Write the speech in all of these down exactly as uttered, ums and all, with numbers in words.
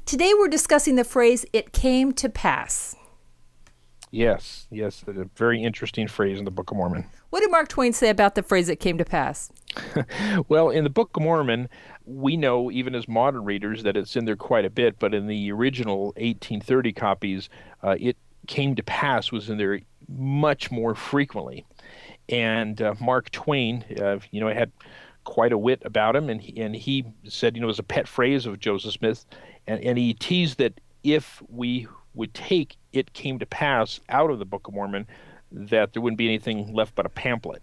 Today we're discussing the phrase, "it came to pass." Yes, yes, a very interesting phrase in the Book of Mormon. What did Mark Twain say about the phrase, "it came to pass"? Well, in the Book of Mormon, we know, even as modern readers, that it's in there quite a bit, but in the original eighteen thirty copies, uh, it came to pass was in there much more frequently. And uh, Mark Twain, uh, you know, had quite a wit about him, and he, and he said, you know, it was a pet phrase of Joseph Smith, and, and he teased that if we would take "it came to pass" out of the Book of Mormon, that there wouldn't be anything left but a pamphlet.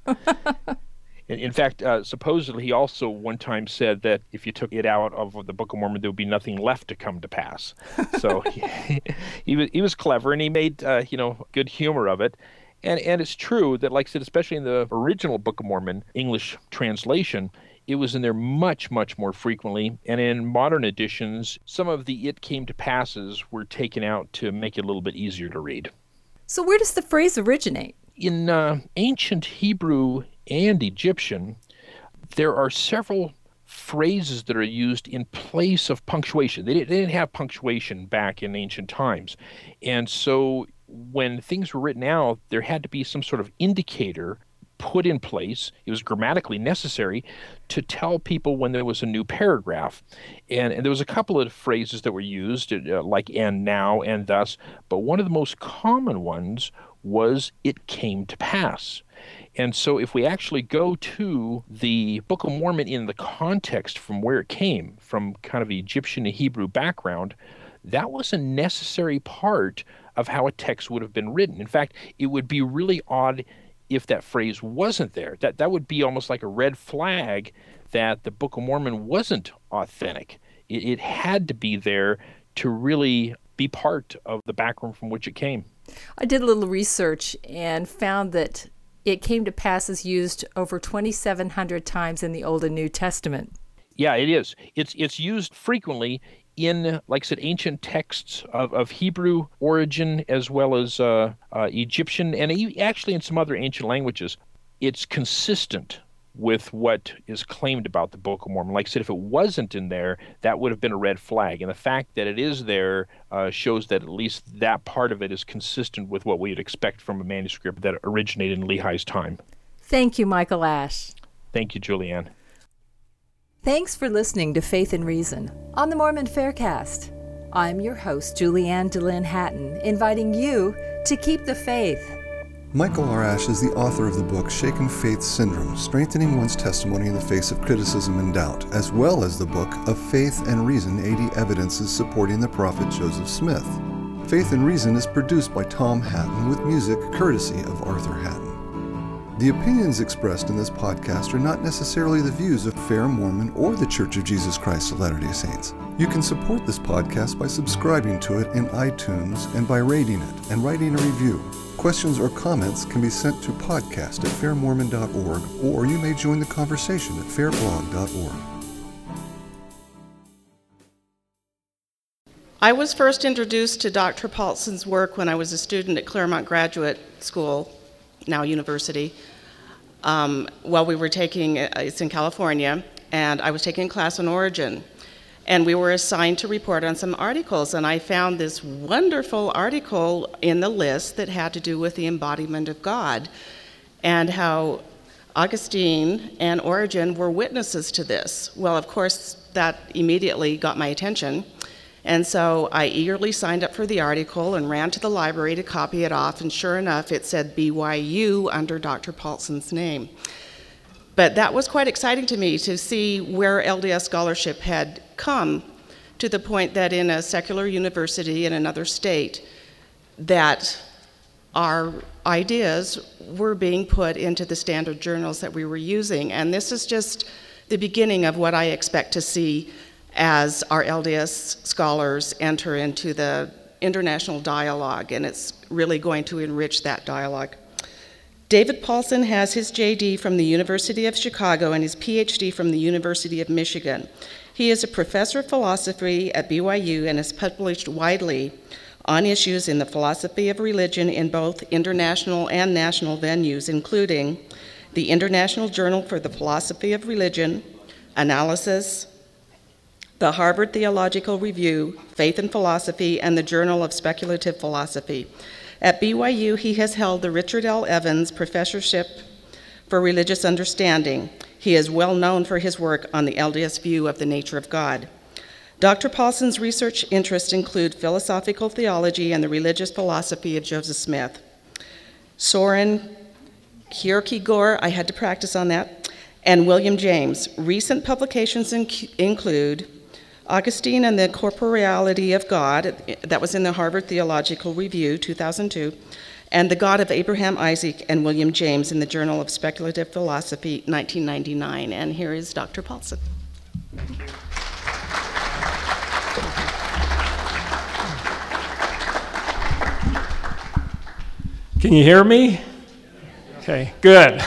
in, in fact, uh, supposedly he also one time said that if you took it out of the Book of Mormon, there would be nothing left to come to pass. So he, he was he was clever, and he made uh, you know good humor of it. And and it's true that, like I said, especially in the original Book of Mormon English translation, it was in there much, much more frequently. And in modern editions, some of the "it came to passes" were taken out to make it a little bit easier to read. So where does the phrase originate? In uh, ancient Hebrew and Egyptian, there are several phrases that are used in place of punctuation. They didn't, they didn't have punctuation back in ancient times. And so when things were written out, there had to be some sort of indicator put in place. It was grammatically necessary to tell people when there was a new paragraph. And, and there was a couple of phrases that were used, uh, like "and now" and "thus," but one of the most common ones was "it came to pass." And so if we actually go to the Book of Mormon in the context from where it came, from kind of Egyptian to Hebrew background, that was a necessary part of how a text would have been written. In fact, it would be really odd if that phrase wasn't there. That that would be almost like a red flag that the Book of Mormon wasn't authentic. It, it had to be there to really be part of the background from which it came. I did a little research and found that "it came to pass" is used over twenty-seven hundred times in the Old and New Testament. Yeah, it is. It's it's used frequently in, like I said, ancient texts of, of Hebrew origin, as well as uh, uh, Egyptian, and actually in some other ancient languages. It's consistent with what is claimed about the Book of Mormon. Like I said, if it wasn't in there, that would have been a red flag. And the fact that it is there uh, shows that at least that part of it is consistent with what we'd expect from a manuscript that originated in Lehi's time. Thank you, Michael Ash. Thank you, Julianne. Thanks for listening to Faith and Reason on the Mormon Faircast. I'm your host, Julianne DeLynn Hatton, inviting you to keep the faith. Michael R. Ash is the author of the book Shaken Faith Syndrome, Strengthening One's Testimony in the Face of Criticism and Doubt, as well as the book Of Faith and Reason, eighty Evidences Supporting the Prophet Joseph Smith. Faith and Reason is produced by Tom Hatton with music courtesy of Arthur Hatton. The opinions expressed in this podcast are not necessarily the views of Fair Mormon or the Church of Jesus Christ of Latter-day Saints. You can support this podcast by subscribing to it in iTunes and by rating it and writing a review. Questions or comments can be sent to podcast at fair mormon dot org, or you may join the conversation at fair blog dot org. I was first introduced to Doctor Paulson's work when I was a student at Claremont Graduate School, now university, um, while we were taking, uh, it's in California, and I was taking a class on origin. And we were assigned to report on some articles, and I found this wonderful article in the list that had to do with the embodiment of God, and how Augustine and Origen were witnesses to this. Well, of course, that immediately got my attention. And so I eagerly signed up for the article and ran to the library to copy it off, and sure enough, it said B Y U under Doctor Paulson's name. But that was quite exciting to me to see where L D S scholarship had come, to the point that in a secular university in another state, that our ideas were being put into the standard journals that we were using. And this is just the beginning of what I expect to see as our L D S scholars enter into the international dialogue, and it's really going to enrich that dialogue. David Paulson has his J D from the University of Chicago and his P H D from the University of Michigan. He is a professor of philosophy at B Y U and has published widely on issues in the philosophy of religion in both international and national venues, including the International Journal for the Philosophy of Religion, Analysis, the Harvard Theological Review, Faith and Philosophy, and the Journal of Speculative Philosophy. At B Y U, he has held the Richard L. Evans Professorship for Religious Understanding. He is well known for his work on the L D S view of the nature of God. Doctor Paulson's research interests include philosophical theology and the religious philosophy of Joseph Smith. Soren Kierkegaard, I had to practice on that, and William James. Recent publications inc- include Augustine and the Corporeality of God, that was in the Harvard Theological Review, two thousand two, and The God of Abraham, Isaac, and William James in the Journal of Speculative Philosophy, nineteen ninety-nine. And here is Doctor Paulson. Can you hear me? Okay, good.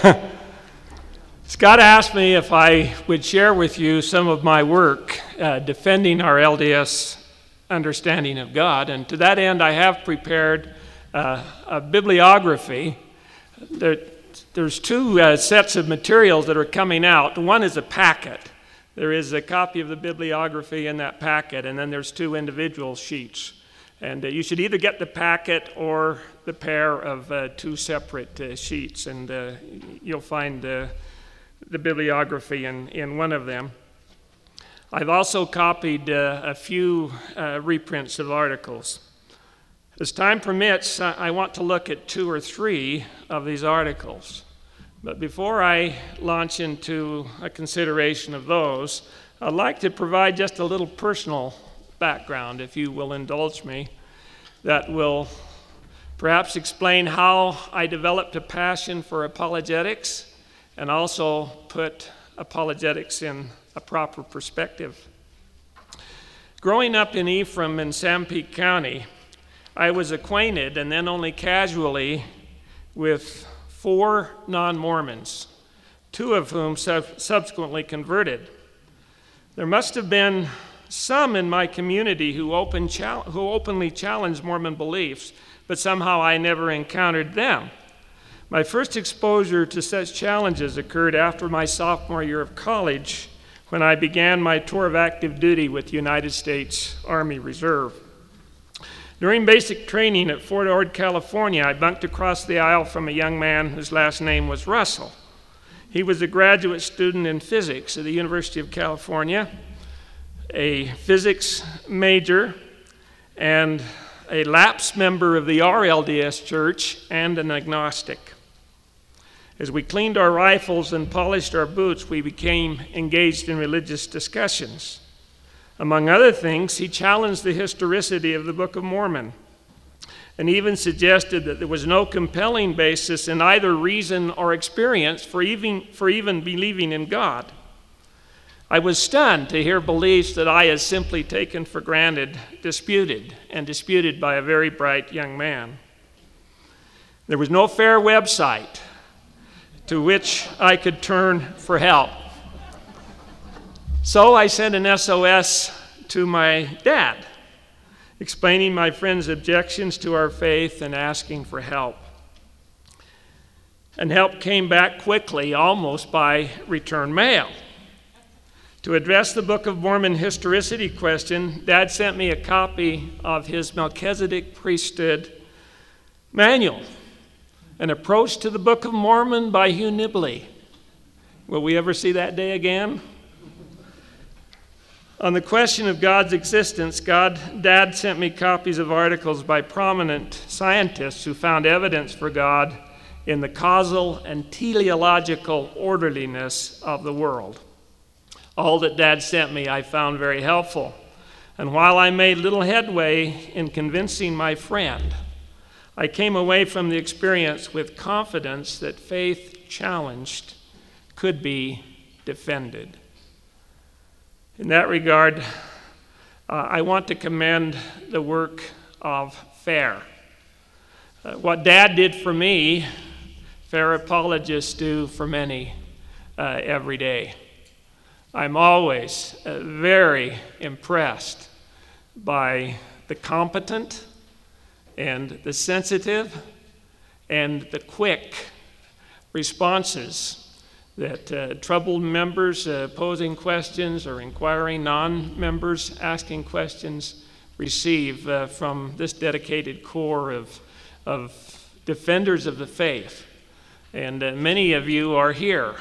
Scott asked me if I would share with you some of my work uh, defending our L D S understanding of God, and to that end I have prepared uh, a bibliography. There, there's two uh, sets of materials that are coming out. One is a packet. There is a copy of the bibliography in that packet, and then there's two individual sheets. And uh, you should either get the packet or the pair of uh, two separate uh, sheets, and uh, you'll find uh, the bibliography in, in one of them. I've also copied uh, a few uh, reprints of articles. As time permits, I want to look at two or three of these articles. But before I launch into a consideration of those, I'd like to provide just a little personal background, if you will indulge me, that will perhaps explain how I developed a passion for apologetics and also put apologetics in a proper perspective. Growing up in Ephraim in Sanpete County, I was acquainted, and then only casually, with four non-Mormons, two of whom sub- subsequently converted. There must have been some in my community who, open chal- who openly challenged Mormon beliefs, but somehow I never encountered them. My first exposure to such challenges occurred after my sophomore year of college, when I began my tour of active duty with the United States Army Reserve. During basic training at Fort Ord, California, I bunked across the aisle from a young man whose last name was Russell. He was a graduate student in physics at the University of California, a physics major, and a lapsed member of the R L D S Church, and an agnostic. As we cleaned our rifles and polished our boots, we became engaged in religious discussions. Among other things, he challenged the historicity of the Book of Mormon, and even suggested that there was no compelling basis in either reason or experience for even, for even believing in God. I was stunned to hear beliefs that I had simply taken for granted disputed, and disputed by a very bright young man. There was no fair website to which I could turn for help. So I sent an S O S to my dad, explaining my friend's objections to our faith and asking for help. And help came back quickly, almost by return mail. To address the Book of Mormon historicity question, Dad sent me a copy of his Melchizedek priesthood manual, An Approach to the Book of Mormon by Hugh Nibley. Will we ever see that day again? On the question of God's existence, God, Dad sent me copies of articles by prominent scientists who found evidence for God in the causal and teleological orderliness of the world. All that Dad sent me I found very helpful. And while I made little headway in convincing my friend, I came away from the experience with confidence that faith challenged could be defended. In that regard, uh, I want to commend the work of FAIR. Uh, what Dad did for me, FAIR apologists do for many uh, every day. I'm always uh, very impressed by the competent and the sensitive and the quick responses that uh, troubled members uh, posing questions or inquiring non-members asking questions receive uh, from this dedicated core of, of defenders of the faith. And uh, many of you are here